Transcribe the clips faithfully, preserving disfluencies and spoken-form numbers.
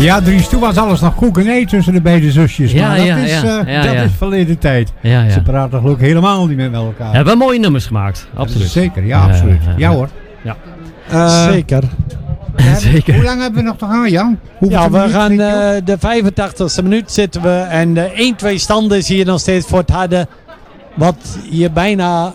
Ja, Dries, toen was alles nog koek en ei tussen de beide zusjes. Ja, maar dat ja, is, ja, uh, ja, dat ja. is verleden tijd. Ja, ja. Ze praten geloof ik helemaal niet meer met elkaar. We hebben mooie nummers gemaakt, absoluut. Zeker, ja, absoluut. Ja, ja, ja hoor. Ja. Uh, Zeker. Zeker. Hoe lang hebben we nog te gaan, Jan? Hoeveel Ja, we minuut, gaan denk je? uh, de vijfentachtigste minuut zitten we en de één twee stand is hier nog steeds voor het Hadden. Wat je bijna,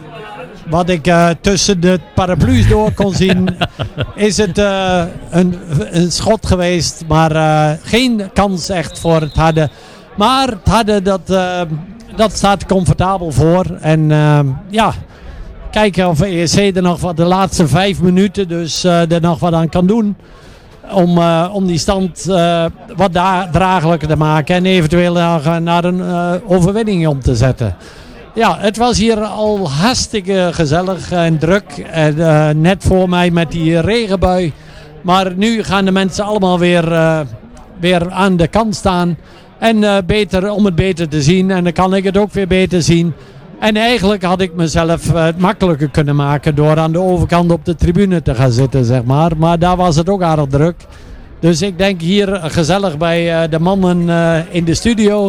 wat ik uh, tussen de paraplu's door kon zien, is het uh, een, een schot geweest, maar uh, geen kans echt voor het Hadden. Maar het Hadden, dat, uh, dat staat comfortabel voor en uh, ja... Kijken of E S C er nog wat de laatste vijf minuten dus uh, er nog wat aan kan doen. Om, uh, om die stand uh, wat da- draaglijker te maken. En eventueel naar, naar een uh, overwinning om te zetten. Ja, het was hier al hartstikke gezellig en druk. En, uh, net voor mij met die regenbui. Maar nu gaan de mensen allemaal weer, uh, weer aan de kant staan. En uh, beter, om het beter te zien. En dan kan ik het ook weer beter zien. En eigenlijk had ik mezelf uh, het makkelijker kunnen maken door aan de overkant op de tribune te gaan zitten, zeg maar. Maar daar was het ook aardig druk. Dus ik denk hier uh, gezellig bij uh, de mannen uh, in de studio.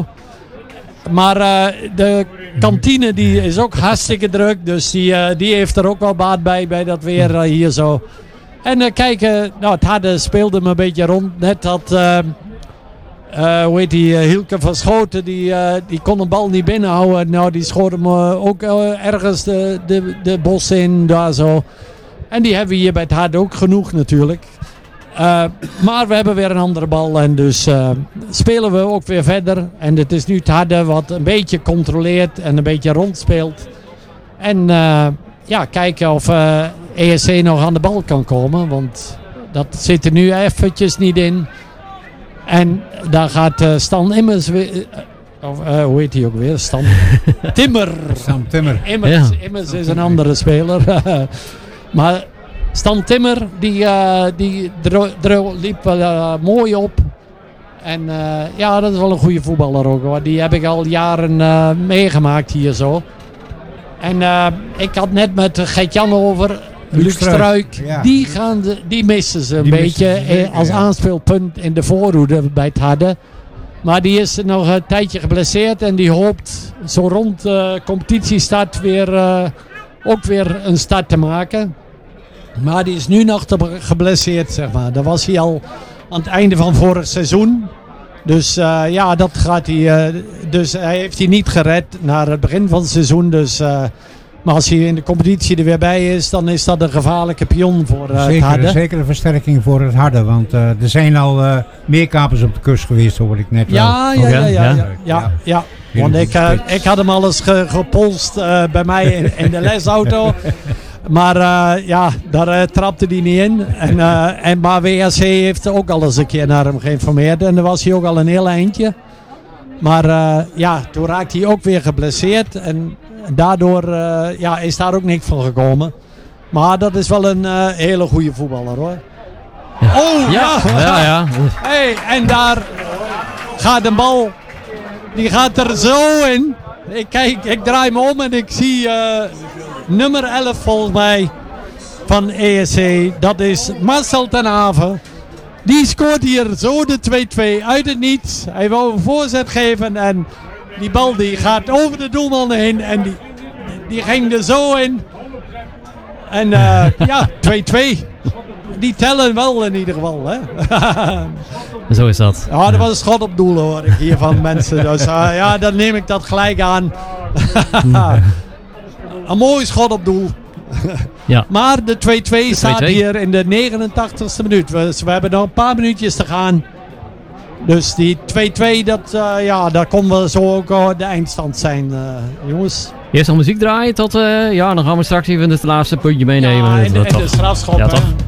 Maar uh, de kantine die is ook hartstikke druk. Dus die, uh, die heeft er ook wel baat bij, bij dat weer uh, hier zo. En uh, kijken, nou het Hadden speelde me een beetje rond. Net had... Uh, Uh, hoe heet die, uh, Hielke van Schoten, die, uh, die kon een bal niet binnenhouden. Nou, die schoot hem uh, ook uh, ergens de, de, de bos in, daar zo. En die hebben we hier bij het Hadden ook genoeg natuurlijk. Uh, maar we hebben weer een andere bal en dus uh, spelen we ook weer verder. En het is nu het Hadden wat een beetje controleert en een beetje rondspeelt. En uh, ja, kijken of uh, E S C nog aan de bal kan komen, want dat zit er nu eventjes niet in. En daar gaat uh, Stan Immers weer... Uh, of, uh, hoe heet hij ook weer? Stan Timmer. Stan Timmer. Immers, Ja. Immers is een andere speler. Maar Stan Timmer, die, uh, die dro- dro- liep uh, mooi op. En uh, ja, dat is wel een goede voetballer ook, hoor. Die heb ik al jaren uh, meegemaakt hier zo. En uh, ik had net met Gert-Jan over... Luc Struik, ja. die, gaan de, die missen ze een Die beetje missen ze zeker, als ja. aanspeelpunt in de voorhoede bij het Hadden. Maar die is nog een tijdje geblesseerd en die hoopt zo rond de uh, competitiestart weer, uh, ook weer een start te maken. Maar die is nu nog te geblesseerd, zeg maar. Dat was hij al aan het einde van vorig seizoen. Dus uh, ja, dat gaat hij. Uh, dus hij heeft hij niet gered naar het begin van het seizoen. Dus... Uh, Maar als hij in de competitie er weer bij is, dan is dat een gevaarlijke pion voor uh, het Zeker, Hadden. zeker een versterking voor het Hadden. Want uh, er zijn al uh, meer kapers op de kust geweest, hoor ik net Ja, wel. ja, ja, ja, ja, Ja. ja, ja. Want ik, uh, ik had hem al eens ge- gepolst uh, bij mij in, in de lesauto. Maar uh, ja, daar uh, trapte hij niet in. En, uh, en, maar W S C heeft ook al eens een keer naar hem geïnformeerd. En dan was hij ook al een heel eindje. Maar uh, ja, toen raakte hij ook weer geblesseerd. En daardoor uh, ja, is daar ook niks van gekomen. Maar dat is wel een uh, hele goede voetballer, hoor. Ja. Oh, ja! Ja, ja, ja. Hey, en daar gaat de bal. Die gaat er zo in. Ik, kijk, ik draai me om en ik zie uh, nummer elf volgens mij van E S C. Dat is Marcel ten Haven. Die scoort hier zo de twee-twee uit het niets. Hij wou een voorzet geven en die bal die gaat over de doelman heen en die, die ging er zo in. En uh, ja, twee-twee. Die tellen wel in ieder geval, hè. Zo is dat. Ja, dat was een schot op doel, hoor ik hier van mensen. Dus uh, ja, dan neem ik dat gelijk aan. Een mooi schot op doel. Ja. Maar de twee-twee staat twee-twee. hier in de negenentachtigste minuut. We, we hebben nog een paar minuutjes te gaan. Dus die twee-twee, dat, uh, ja, daar kon wel zo ook uh, de eindstand zijn, uh, jongens. Eerst nog muziek draaien tot... Uh, ja, dan gaan we straks even het laatste puntje meenemen. Ja, en, Dat- en dat de toch. strafschop, Ja, hè. toch?